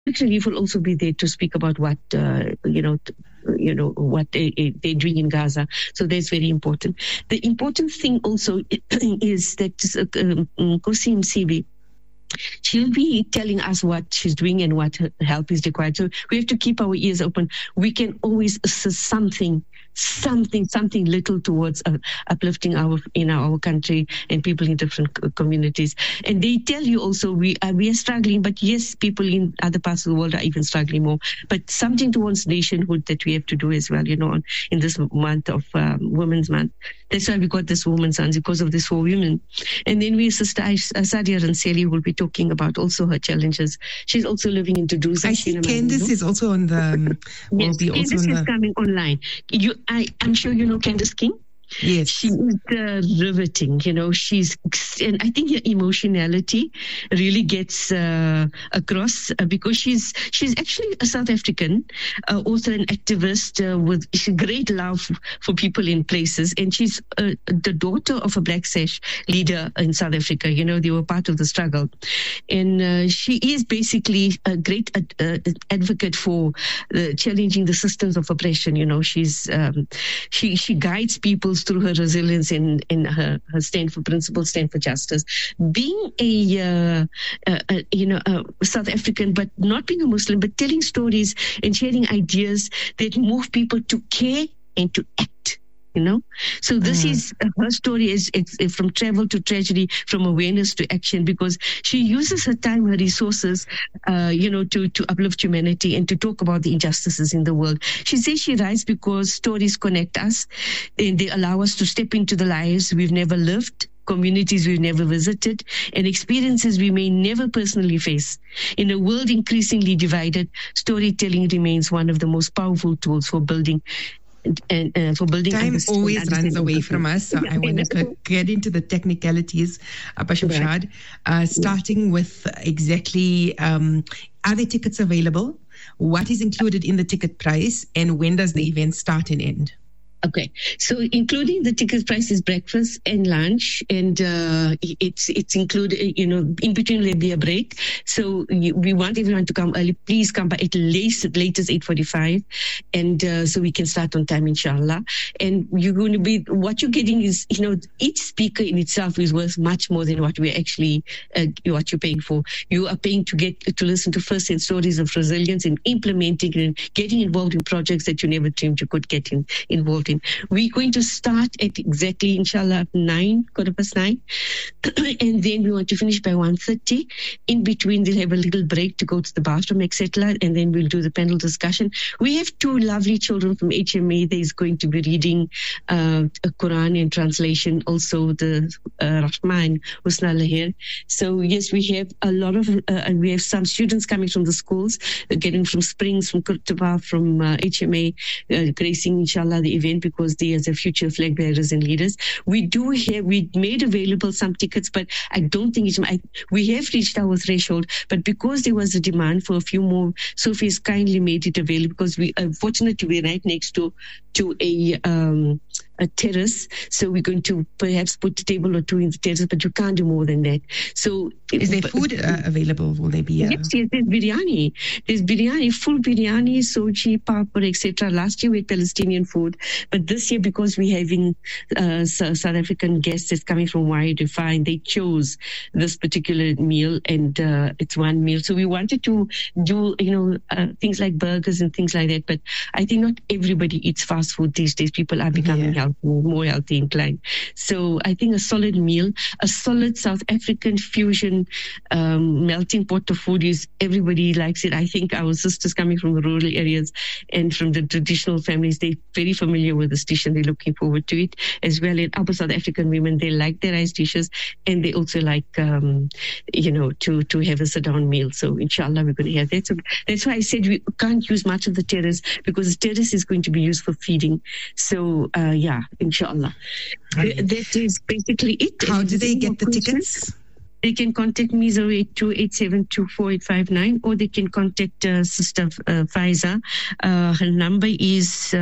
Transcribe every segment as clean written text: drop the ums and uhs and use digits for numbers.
Leaf will also be there to speak about what, what they're doing in Gaza. So that's very important. The important thing also is that Kosi Msibi, she'll be telling us what she's doing and what help is required. So we have to keep our ears open. We can always assist something little towards uplifting our country and people in different communities. And they tell you also we are struggling, but yes, people in other parts of the world are even struggling more. But something towards nationhood that we have to do as well, in this month of Women's Month. That's why we got this Women's Month, because of this 4 women. And then Sister Sadia Ranseli will be talking about also her challenges. She's also living in Duduza. I see Candice is also on the... Yes, Candice is coming online. I'm sure you know Candice King. Yes. She is riveting, and I think her emotionality really gets across because she's actually a South African, also an activist with great love for people in places. And she's the daughter of a Black Sash leader in South Africa. They were part of the struggle. And she is basically a great advocate for challenging the systems of oppression. She guides people through her resilience and her stand for principles, stand for justice. Being a South African, but not being a Muslim, but telling stories and sharing ideas that move people to care and to act. So this is her story is from travel to tragedy, from awareness to action, because she uses her time, her resources, to uplift humanity and to talk about the injustices in the world. She says she writes because stories connect us and they allow us to step into the lives we've never lived, communities we've never visited, and experiences we may never personally face. In a world increasingly divided, storytelling remains one of the most powerful tools for building and for building. Time always runs away from us, so I want to get into the technicalities, Basham Shad, starting with exactly, are there tickets available? What is included in the ticket price, and when does the event start and end? Okay, so including the ticket price is breakfast and lunch, and it's included. In between there'll be a break. So we want everyone to come early. Please come by at latest 8:45, and so we can start on time, inshallah. And you're going to be what you're getting is each speaker in itself is worth much more than what we're actually what you're paying for. You are paying to get to listen to first-hand stories of resilience and implementing and getting involved in projects that you never dreamed you could get involved in. We're going to start at exactly, inshallah, 9:15, and then we want to finish by 1:30. In between, they'll have a little break to go to the bathroom, etc., and then we'll do the panel discussion. We have 2 lovely children from HMA. There's going to be reading a Quran in translation, also the Rahman Husna Lahir. So yes, we have a lot of, and we have some students coming from the schools, getting from Springs, from Kurtaba, from HMA, gracing, inshallah, the event, because they are the future flag bearers and leaders. We made available some tickets, but I don't think we have reached our threshold, but because there was a demand for a few more, Sophie has kindly made it available, because unfortunately we're right next to a terrace, so we're going to perhaps put a table or 2 in the terrace, but you can't do more than that. So is there food available? Will there be yes, there's biryani. There's biryani, full biryani, soji, papad, etc. Last year we had Palestinian food, but this year, because we're having South African guests that's coming from YDFI, and they chose this particular meal, and it's one meal. So we wanted to do things like burgers and things like that, but I think not everybody eats fast food these days. People are becoming more healthy inclined. So I think a solid meal, a solid South African fusion melting pot of food is, everybody likes it. I think our sisters coming from the rural areas and from the traditional families, they're very familiar with this dish and they're looking forward to it as well. And other South African women, they like their rice dishes, and they also like to have a sit-down meal. So inshallah we're going to have that. So that's why I said we can't use much of the terrace, because the terrace is going to be used for feeding. So inshallah. That is basically it. How do they get the tickets? They can contact me 082-872-4859, or they can contact Sister Faiza. Her number is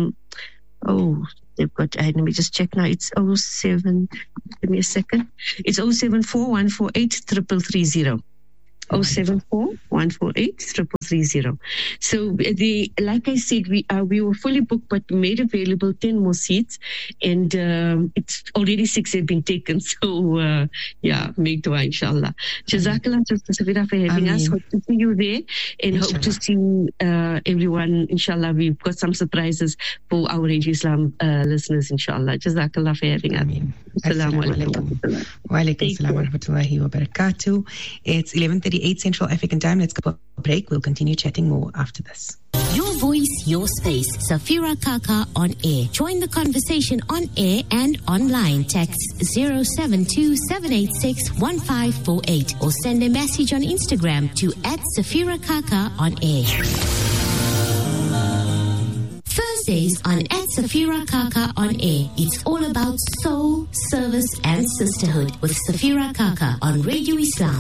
let me just check now. It's 07. Give me a second. It's 074-148-3330. 074-148-3330. So like I said, we were fully booked, but we made available 10 more seats, and it's already 6 have been taken. So make dua, inshallah. Jazakallah, Sister Safira, for having us. Hope to see you there, and hope to see everyone. Inshallah, we've got some surprises for our Radio Islam listeners. Inshallah, Jazakallah for having us. Assalamu alaikum. Wa alaikum assalam wa rahmatullahi wa barakatuh. It's 11:38 Central African Time. Let's go a break. We'll continue chatting more after this. Your voice, your space. Safira Kaka on air. Join the conversation on air and online. Text 072-786-1548 or send a message on Instagram to @Safira Kaka on air. Thursdays on @Safira Kaka on air. It's all about soul, service and sisterhood with Safira Kaka on Radio Islam.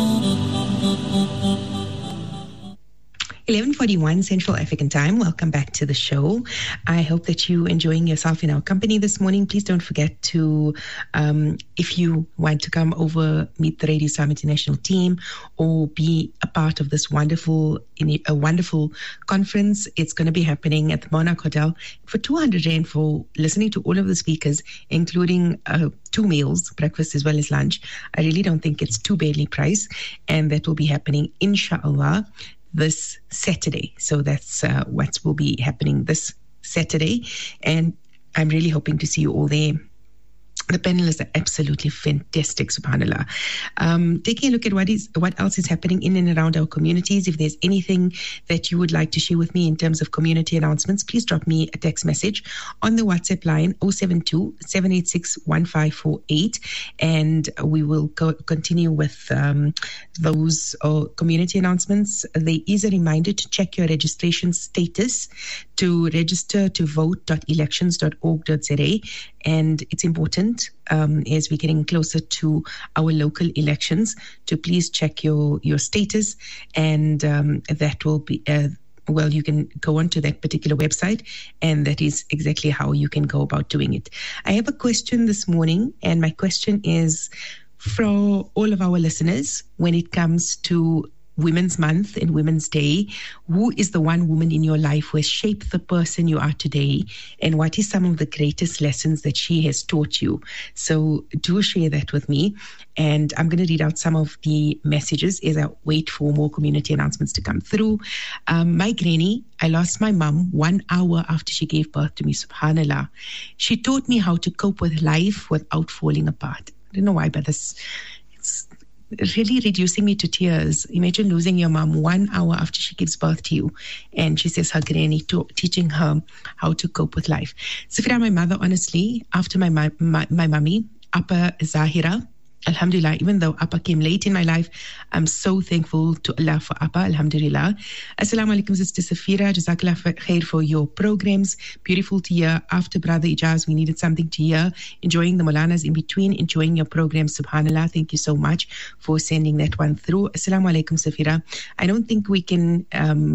11:41 Central African Time. Welcome back to the show. I hope that you're enjoying yourself in our company this morning. Please don't forget to, if you want to come over, meet the Radio Islam International team or be a part of this wonderful conference. It's going to be happening at the Monarch Hotel for 200 Rand for listening to all of the speakers, including 2 meals, breakfast as well as lunch. I really don't think it's too badly priced, and that will be happening, inshallah, this Saturday. So that's what will be happening this Saturday. And I'm really hoping to see you all there. The panelists are absolutely fantastic, subhanAllah. Taking a look at what else is happening in and around our communities. If there's anything that you would like to share with me in terms of community announcements, please drop me a text message on the WhatsApp line 072-786-1548, and we will continue with those community announcements. There is a reminder to check your registration status to register to vote.elections.org.za, and it's important as we're getting closer to our local elections to please check your status, and that will be you can go onto that particular website, and that is exactly how you can go about doing it. I have a question this morning, and my question is for all of our listeners when it comes to Women's Month and Women's Day. Who is the one woman in your life who has shaped the person you are today, and what is some of the greatest lessons that she has taught you? So do share that with me, and I'm going to read out some of the messages as I wait for more community announcements to come through. My granny, I lost my mum 1 hour after she gave birth to me, subhanAllah. She taught me how to cope with life without falling apart. I don't know why, but it's really reducing me to tears. Imagine losing your mom 1 hour after she gives birth to you, and she says her granny teaching her how to cope with life. Safira, my mother, honestly, after my mummy, Appa Zahira, alhamdulillah, even though Appa came late in my life, I'm so thankful to Allah for Appa, alhamdulillah. Assalamu alaikum, Sister Safira. Jazakallah khair for your programs. Beautiful to hear. After Brother Ijaz, we needed something to hear. Enjoying the Molanas in between, enjoying your program, subhanAllah. Thank you so much for sending that one through. Assalamu alaikum, Safira. I don't think we can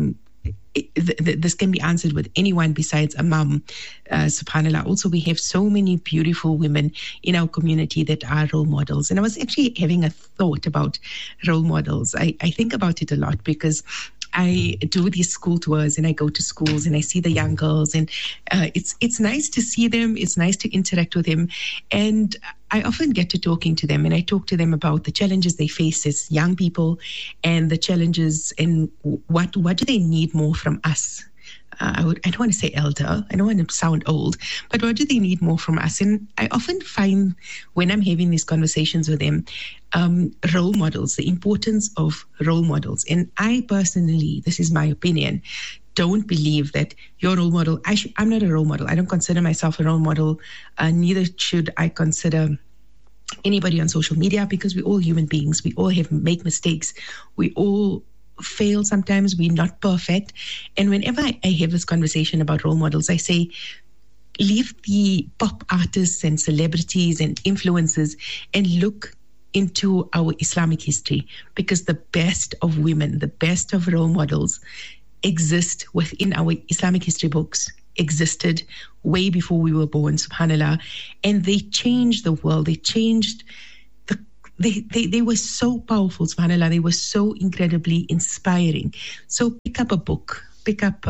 this can be answered with anyone besides a mum, subhanAllah. Also, we have so many beautiful women in our community that are role models. And I was actually having a thought about role models. I think about it a lot because I do these school tours and I go to schools and I see the young girls, and it's nice to see them. It's nice to interact with them. And I often get to talking to them, and I talk to them about the challenges they face as young people and the challenges and what do they need more from us. I don't want to say elder, I don't want to sound old, but what do they need more from us? And I often find when I'm having these conversations with them, role models, the importance of role models. And I personally, this is my opinion, don't believe that your role model, I'm not a role model. I don't consider myself a role model. Neither should I consider anybody on social media, because we're all human beings. We all make mistakes. We all fail sometimes. We're not perfect. And whenever I have this conversation about role models, I say, leave the pop artists and celebrities and influencers and look into our Islamic history, because the best of women, the best of role models exist within our Islamic history books, existed way before we were born, subhanAllah. And they changed the world. They changed they were so powerful, subhanAllah. They were so incredibly inspiring. So pick up a book, pick up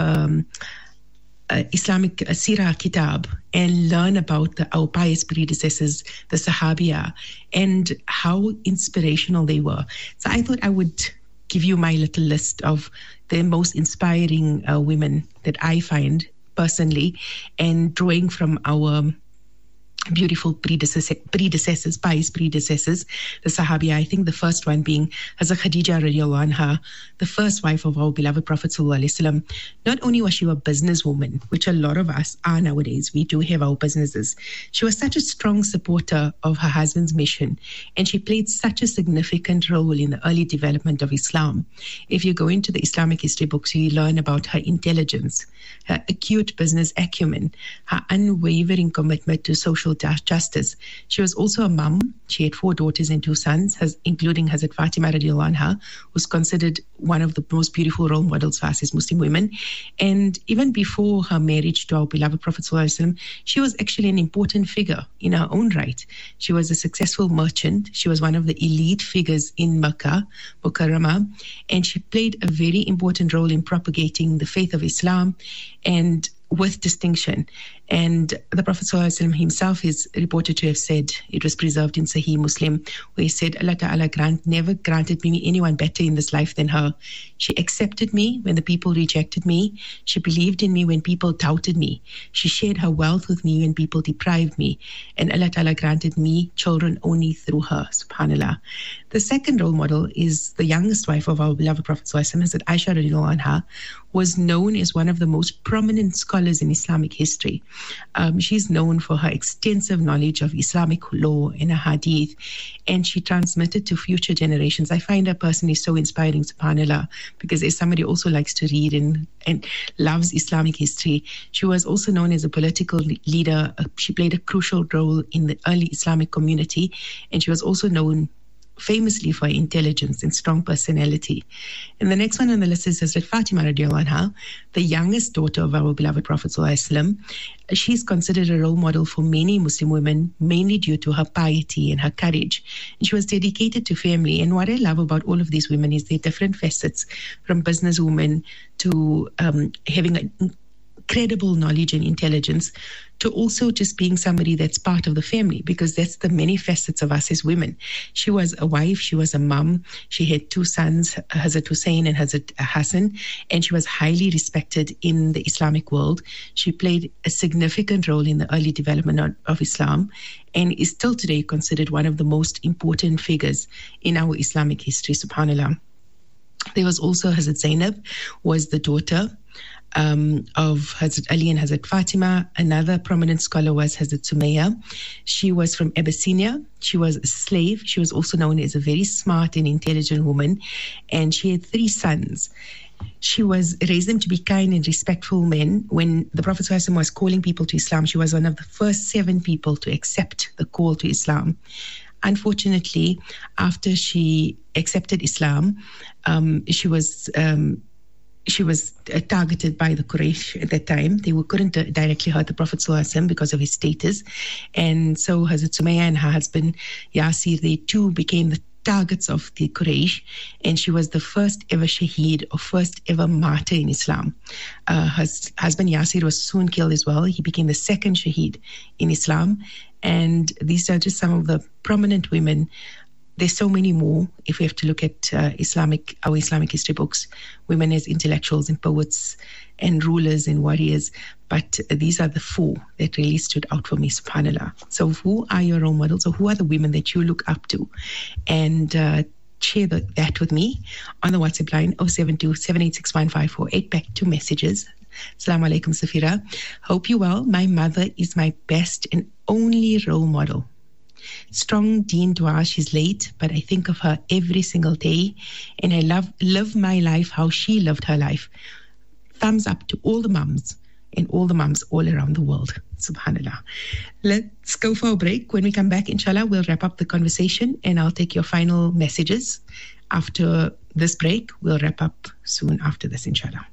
Islamic Sirah Kitab, and learn about our pious predecessors, the Sahabiya, and how inspirational they were. So I thought I would give you my little list of the most inspiring women that I find personally, and drawing from our beautiful predecessors, pious predecessors, the Sahabiya. I think the first one being Hazrat Khadija radiallahu anha, the first wife of our beloved Prophet sallallahu alaihi wasallam. Not only was she a businesswoman, which a lot of us are nowadays, we do have our businesses. She was such a strong supporter of her husband's mission, and she played such a significant role in the early development of Islam. If you go into the Islamic history books, you learn about her intelligence, her acute business acumen, her unwavering commitment to social justice. She was also a mum. She had 4 daughters and 2 sons, including Hazrat Fatima radiallahu anha, who's considered one of the most beautiful role models for us as Muslim women. And even before her marriage to our beloved Prophet sallallahu alaihi wasallam, she was actually an important figure in her own right. She was a successful merchant. She was one of the elite figures in Makkah, Mukarramah, and she played a very important role in propagating the faith of Islam, and with distinction. And the Prophet ﷺ himself is reported to have said, it was preserved in Sahih Muslim, where he said, Allah Ta'ala never granted me anyone better in this life than her. She accepted me when the people rejected me. She believed in me when people doubted me. She shared her wealth with me when people deprived me. And Allah Ta'ala granted me children only through her, subhanAllah. The second role model is the youngest wife of our beloved Prophet ﷺ, Hazrat Aisha radiallahu anha, was known as one of the most prominent scholars in Islamic history. She's known for her extensive knowledge of Islamic law and hadith, and she transmitted to future generations. I find her personally so inspiring, subhanAllah, because as somebody also likes to read and loves Islamic history, she was also known as a political leader. She played a crucial role in the early Islamic community, and she was also known famously for intelligence and strong personality. And the next one on the list is Hazrat Fatima radiallahu anha, the youngest daughter of our beloved Prophet sallallahu alaihi wasallam. She's considered a role model for many Muslim women, mainly due to her piety and her courage. And she was dedicated to family. And what I love about all of these women is their different facets, from businesswomen to having an incredible knowledge and intelligence, to also just being somebody that's part of the family, because that's the many facets of us as women. She was a wife, she was a mum, she had 2 sons, Hazrat Hussein and Hazrat Hassan, and she was highly respected in the Islamic world. She played a significant role in the early development of Islam, and is still today considered one of the most important figures in our Islamic history, subhanAllah. There was also Hazrat Zainab, was the daughter of Hazrat Ali and Hazrat Fatima. Another prominent scholar was Hazrat Sumayya. She was from Abyssinia. She was a slave. She was also known as a very smart and intelligent woman, and she had 3 sons. She raised them to be kind and respectful men. When the Prophet ﷺ was calling people to Islam, she was one of the first 7 people to accept the call to Islam. Unfortunately, after she accepted Islam, she was targeted by the Quraysh at that time. They couldn't directly hurt the Prophet ﷺ because of his status. And so Hazrat Sumayya and her husband Yasir, they too became the targets of the Quraysh, and she was the first ever shaheed, or first ever martyr in Islam. Her husband Yasir was soon killed as well. He became the second shaheed in Islam. And these are just some of the prominent women. There's so many more if we have to look at our Islamic history books, women as intellectuals and poets and rulers and warriors. But these are the 4 that really stood out for me, subhanAllah. So who are your role models, or who are the women that you look up to? And share that with me on the WhatsApp line 072-786-1548. Back to messages. Assalamu alaikum, Safira. Hope you're well. My mother is my best and only role model. Strong Deen Dua, she's late, but I think of her every single day, and I live my life how she lived her life. Thumbs up to all the mums and all the mums all around the world. Subhanallah. Let's go for a break. When we come back, inshallah, we'll wrap up the conversation, and I'll take your final messages after this break. We'll wrap up soon after this, inshallah.